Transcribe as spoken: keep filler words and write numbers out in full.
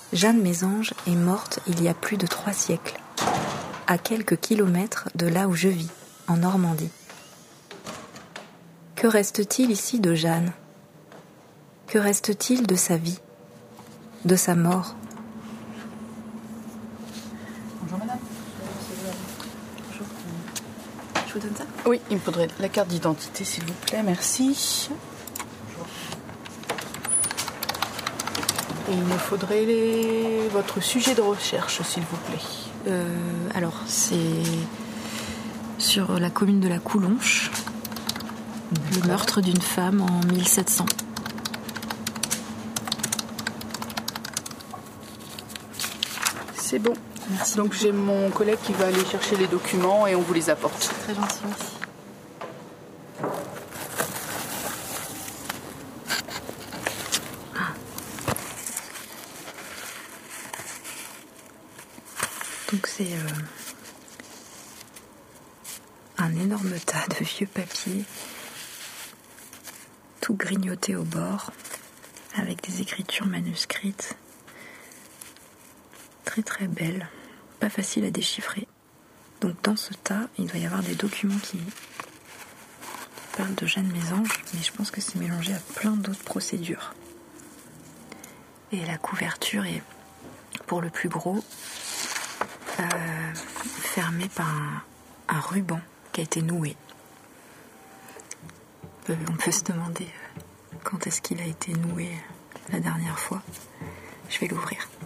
Jeanne Mésange est morte il y a plus de trois siècles, à quelques kilomètres de là où je vis, en Normandie. Que reste-t-il ici de Jeanne ? Que reste-t-il de sa vie, de sa mort ? Bonjour madame. Bonjour. Je vous donne ça ? Oui, il me faudrait la carte d'identité s'il vous plaît, merci. Et il me faudrait les... votre sujet de recherche s'il vous plaît. euh, Alors, c'est sur la commune de la Coulonche, le meurtre d'une femme en mille sept cents. C'est bon. Merci. Donc j'ai mon collègue qui va aller chercher les documents et on vous les apporte. Très gentil, merci. Donc c'est euh, un énorme tas de vieux papiers, tout grignoté au bord, avec des écritures manuscrites, très très belles, pas faciles à déchiffrer. Donc dans ce tas, il doit y avoir des documents qui parlent de Jeanne Mésange, mais je pense que c'est mélangé à plein d'autres procédures. Et la couverture est, pour le plus gros, Euh, fermé par un, un ruban qui a été noué. On peut, on peut se demander quand est-ce qu'il a été noué la dernière fois. Je vais l'ouvrir.